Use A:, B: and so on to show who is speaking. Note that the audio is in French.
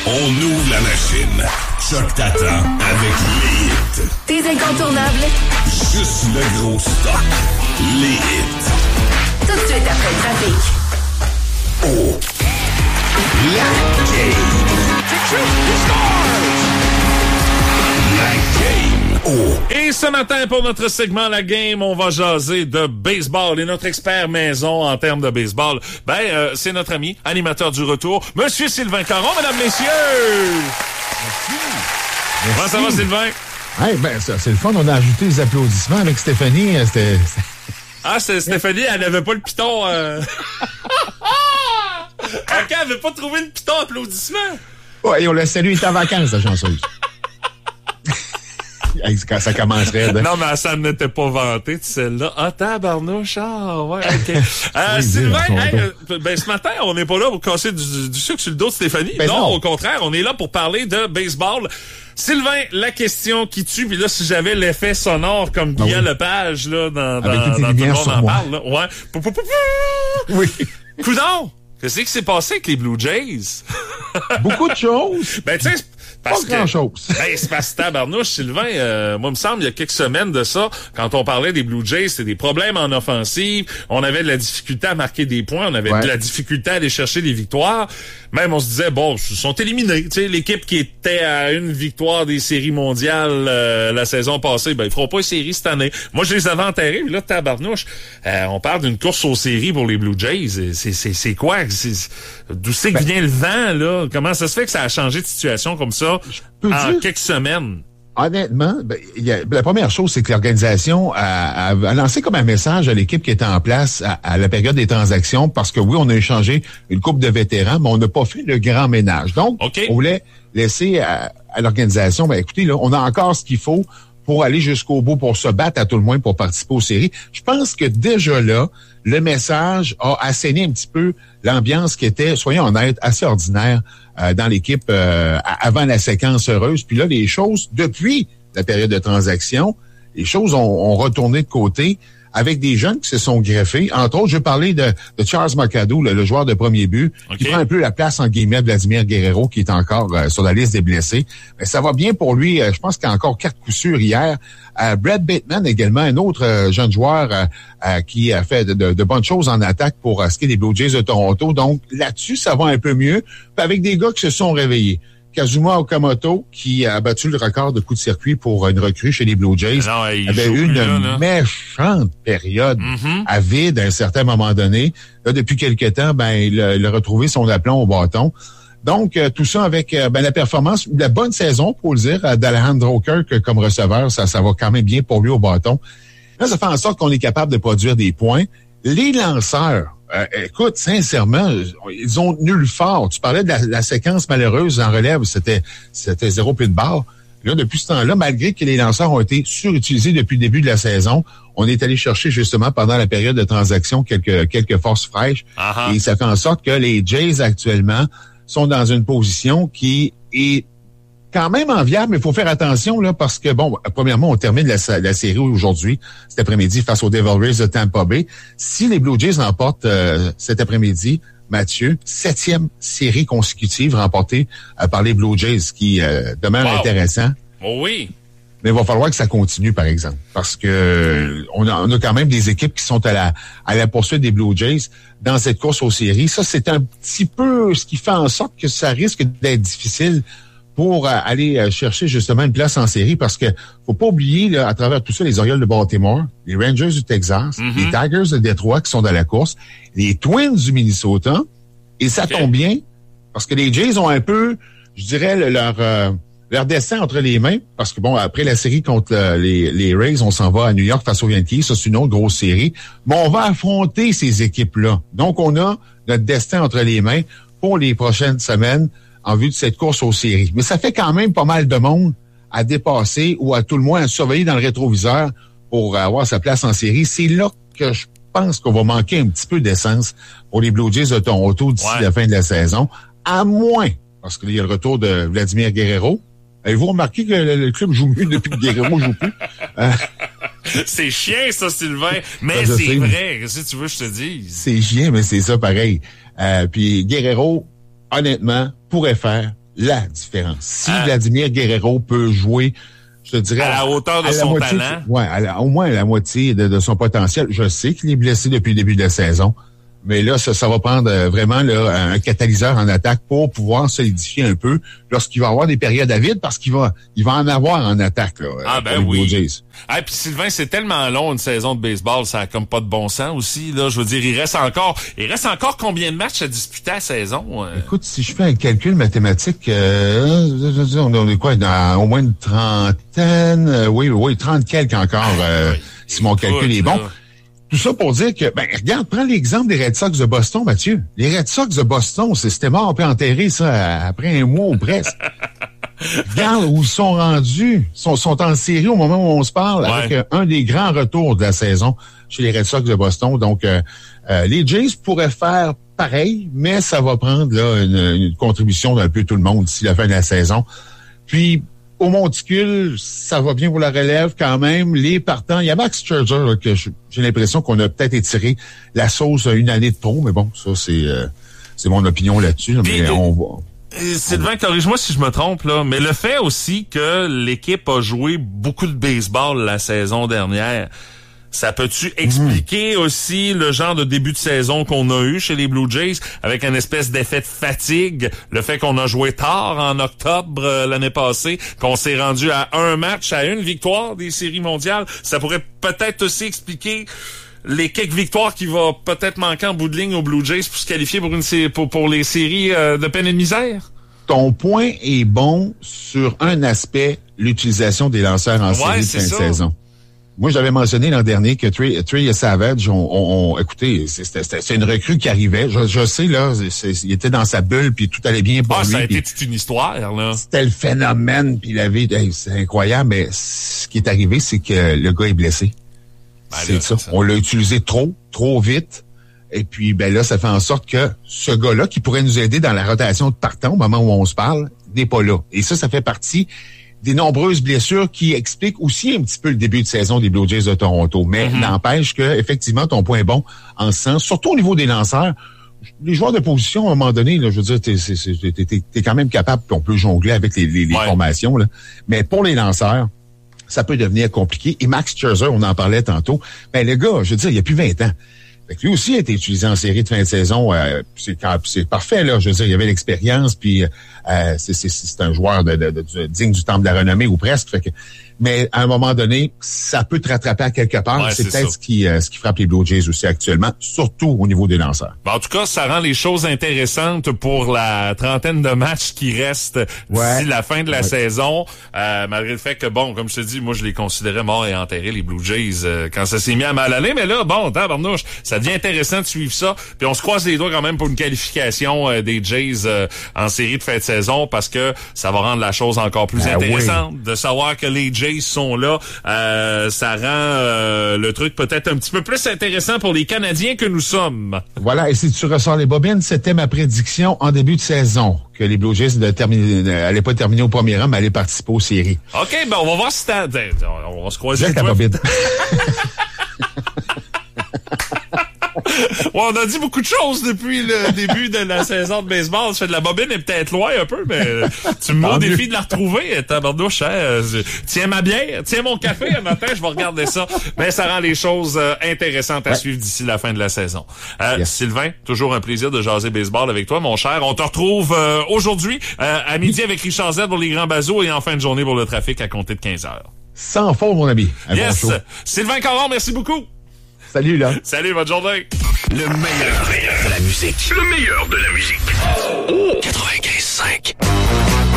A: On ouvre la machine. Choc t'attend avec les hits.
B: Tes incontournables.
A: Juste le gros stock. Les hits.
B: Tout de suite après le trafic.
A: Oh. La game. La game. Oh.
C: Et ce matin, pour notre segment La Game, on va jaser de baseball. Et notre expert maison en termes de baseball, c'est notre ami, animateur du retour, Monsieur Sylvain Caron, mesdames, messieurs!
D: Merci.
C: Comment ça va, Sylvain?
D: Hey, c'est le fun. On a ajouté les applaudissements avec Stéphanie.
C: C'est Stéphanie, elle n'avait pas le piton. Elle n'avait pas trouvé le piton applaudissement.
D: Ouais, on l'a salué, il était en vacances, la chanceuse. Quand ça commencerait.
C: Non, mais ça n'était pas vanté, celle-là. Ah, tabarnouche, ouais, OK.
D: Oui,
C: Sylvain, ce matin, on n'est pas là pour casser du sucre sur le dos de Stéphanie. Non, au contraire, on est là pour parler de baseball. Sylvain, la question qui tue, puis là, si j'avais l'effet sonore comme Guillaume Lepage, là, dans Tout le monde en parle, là. Ouais.
D: Oui.
C: Coudon! Qu'est-ce qui s'est passé avec les Blue Jays?
D: Beaucoup de choses.
C: Tu sais,
D: pas grand-chose.
C: C'est parce que tabarnouche, Sylvain, moi, il me semble, il y a quelques semaines de ça, quand on parlait des Blue Jays, c'était des problèmes en offensive, on avait de la difficulté à marquer des points, on avait de la difficulté à aller chercher des victoires. Même, on se disait, bon, ils sont éliminés. Tu sais, l'équipe qui était à une victoire des séries mondiales la saison passée, ils feront pas une série cette année. Moi, je les avais enterrés, puis là, tabarnouche, on parle d'une course aux séries pour les Blue Jays. C'est quoi? D'où c'est que vient le vent, là? Comment ça se fait que ça a changé de situation comme ça en quelques semaines?
D: Honnêtement, la première chose, c'est que l'organisation a lancé comme un message à l'équipe qui était en place à la période des transactions, parce que oui, on a échangé une couple de vétérans, mais on n'a pas fait le grand ménage. Donc, on voulait laisser à l'organisation, écoutez, là, on a encore ce qu'il faut pour aller jusqu'au bout, pour se battre à tout le moins pour participer aux séries. Je pense que déjà là, le message a assaini un petit peu l'ambiance qui était, soyons honnêtes, assez ordinaire dans l'équipe avant la séquence heureuse. Puis là, les choses, depuis la période de transaction, les choses ont retourné de côté avec des jeunes qui se sont greffés. Entre autres, je vais parler de Charles Mercado, le joueur de premier but, qui prend un peu la place, en guillemets, de Vladimir Guerrero, qui est encore sur la liste des blessés. Mais ça va bien pour lui. Je pense qu'il y a encore 4 coups sûrs hier. Brad Bateman, également, un autre jeune joueur qui a fait de bonnes choses en attaque pour ce qui est des Blue Jays de Toronto. Donc, là-dessus, ça va un peu mieux. Puis avec des gars qui se sont réveillés. Kazuma Okamoto, qui a battu le record de coups de circuit pour une recrue chez les Blue Jays, avait eu une méchante période à vide à un certain moment donné. Là, depuis quelque temps, il a retrouvé son aplomb au bâton. Donc, tout ça avec la performance, la bonne saison, pour le dire, d'Alejandro Kirk comme receveur, ça va quand même bien pour lui au bâton. Là, ça fait en sorte qu'on est capable de produire des points. Les lanceurs, écoute, sincèrement, ils ont nul fort. Tu parlais de la séquence malheureuse en relève, c'était 0 plus de barre. Là, depuis ce temps-là, malgré que les lanceurs ont été surutilisés depuis le début de la saison, on est allé chercher justement pendant la période de transaction quelques forces fraîches. Et ça fait en sorte que les Jays actuellement sont dans une position qui est quand même enviable, mais il faut faire attention là, parce que, premièrement, on termine la série aujourd'hui, cet après-midi, face aux Devil Rays de Tampa Bay. Si les Blue Jays remportent cet après-midi, Mathieu, 7e série consécutive remportée par les Blue Jays, qui demeure intéressant.
C: Oh oui.
D: Mais il va falloir que ça continue, par exemple, parce que on a quand même des équipes qui sont à la poursuite des Blue Jays dans cette course aux séries. Ça, c'est un petit peu ce qui fait en sorte que ça risque d'être difficile pour aller chercher justement une place en série, parce que faut pas oublier là, à travers tout ça, les Orioles de Baltimore, les Rangers du Texas, les Tigers de Détroit qui sont dans la course, les Twins du Minnesota, et ça tombe bien parce que les Jays ont un peu, je dirais, leur destin entre les mains, parce que après la série contre les Rays, on s'en va à New York face aux Yankees, ça c'est une autre grosse série, mais on va affronter ces équipes-là. Donc on a notre destin entre les mains pour les prochaines semaines en vue de cette course aux séries. Mais ça fait quand même pas mal de monde à dépasser ou à tout le moins à surveiller dans le rétroviseur pour avoir sa place en série. C'est là que je pense qu'on va manquer un petit peu d'essence pour les Blue Jays de Toronto d'ici la fin de la saison, à moins, parce qu'il y a le retour de Vladimir Guerrero. Avez-vous remarqué que le club joue mieux depuis que Guerrero joue plus?
C: C'est chien, ça, Sylvain. Mais c'est vrai. Qu'est-ce que tu veux que je te dise?
D: C'est chien, mais c'est ça pareil. Puis Guerrero, honnêtement, pourrait faire la différence. Si Vladimir Guerrero peut jouer, je te dirais...
C: À la hauteur de son talent.
D: Ouais, au moins à la moitié de son potentiel. Je sais qu'il est blessé depuis le début de la saison. Mais là, ça va prendre vraiment là, un catalyseur en attaque pour pouvoir solidifier un peu lorsqu'il va avoir des périodes à vide, parce qu'il va en avoir en attaque. Là,
C: ben oui. Ah, puis Sylvain, c'est tellement long une saison de baseball, ça a comme pas de bon sens aussi. Là, je veux dire, il reste encore combien de matchs à disputer à la saison?
D: Écoute, si je fais un calcul mathématique, on est quoi, dans au moins une trentaine, oui, 30 quelques encore, si mon calcul est bon. Là. Tout ça pour dire que, regarde, prends l'exemple des Red Sox de Boston, Mathieu. Les Red Sox de Boston, c'était mort, on peut enterrer ça après un mois ou presque. Regarde où ils sont rendus. Ils sont en série au moment où on se parle, avec un des grands retours de la saison chez les Red Sox de Boston. Donc, les Jays pourraient faire pareil, mais ça va prendre là une contribution d'un peu tout le monde d'ici la fin de la saison. Puis, au monticule, ça va bien pour la relève quand même. Les partants, il y a Max Scherzer là, que j'ai l'impression qu'on a peut-être étiré la sauce une année de trop, mais bon, ça c'est mon opinion là-dessus. Là, mais on va.
C: Sylvain, corrige-moi si je me trompe là, mais le fait aussi que l'équipe a joué beaucoup de baseball la saison dernière, ça peut-tu expliquer aussi le genre de début de saison qu'on a eu chez les Blue Jays avec une espèce d'effet de fatigue, le fait qu'on a joué tard en octobre l'année passée, qu'on s'est rendu à un match, à une victoire des séries mondiales, ça pourrait peut-être aussi expliquer les quelques victoires qui va peut-être manquer en bout de ligne aux Blue Jays pour se qualifier pour les séries de peine et de misère?
D: Ton point est bon sur un aspect, l'utilisation des lanceurs en série de fin de saison. Moi, j'avais mentionné l'an dernier que Trey Savage, écoutez, c'est une recrue qui arrivait. Je sais, là, il était dans sa bulle, puis tout allait bien pour lui.
C: Ça a été toute une histoire, là.
D: C'était le phénomène, puis c'est incroyable, mais ce qui est arrivé, c'est que le gars est blessé. C'est ça. On l'a utilisé trop vite. Et puis, là, ça fait en sorte que ce gars-là, qui pourrait nous aider dans la rotation de partant au moment où on se parle, n'est pas là. Et ça fait partie des nombreuses blessures qui expliquent aussi un petit peu le début de saison des Blue Jays de Toronto. Mais n'empêche que, effectivement, ton point est bon en ce sens, surtout au niveau des lanceurs. Les joueurs de position, à un moment donné, là, je veux dire, t'es quand même capable, puis on peut jongler avec les formations, là. Mais pour les lanceurs, ça peut devenir compliqué. Et Max Scherzer, on en parlait tantôt. Le gars, je veux dire, il y a plus 20 ans. Fait que lui aussi a été utilisé en série de fin de saison. C'est parfait, là. Je veux dire, il y avait l'expérience, puis c'est un joueur digne du temple de la renommée, ou presque. Fait que, mais à un moment donné, ça peut te rattraper à quelque part. Ouais, c'est peut-être ce qui frappe les Blue Jays aussi actuellement, surtout au niveau des lanceurs.
C: En tout cas, ça rend les choses intéressantes pour la trentaine de matchs qui restent d'ici la fin de la saison. Malgré le fait que, comme je te dis, moi, je les considérais morts et enterrés, les Blue Jays, quand ça s'est mis à mal aller. Mais là, tabarnouche, ça devient intéressant de suivre ça. Puis on se croise les doigts quand même pour une qualification des Jays en série de fin de saison, parce que ça va rendre la chose encore plus intéressante de savoir que les Jays sont là. Ça rend le truc peut-être un petit peu plus intéressant pour les Canadiens que nous sommes.
D: Voilà, et si tu ressors les bobines, c'était ma prédiction en début de saison, que les Blue Jays n'allaient pas terminer au premier rang, mais allaient participer aux séries.
C: OK, on va voir si on va se croiser.
D: J'ai ta bobine.
C: On a dit beaucoup de choses depuis le début de la saison de baseball. Je fais de la bobine est peut-être loin un peu, mais tu me mets au défi de la retrouver. Tabarnouche, tiens ma bière, tiens mon café un matin, je vais regarder ça. Mais ça rend les choses intéressantes à suivre d'ici la fin de la saison. Sylvain, toujours un plaisir de jaser baseball avec toi, mon cher. On te retrouve aujourd'hui à midi avec Richard Z pour les grands bazos et en fin de journée pour le trafic à compter de 15h.
D: Sans faute, mon ami.
C: Yes! Sylvain Caron, merci beaucoup.
D: Salut, là.
C: Salut, bonne journée.
A: Le meilleur de la musique. Le meilleur de la musique. 95.5.